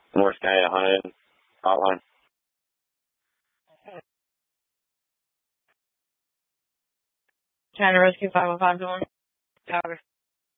Morris County 100 hotline. China Rescue 515 Tower.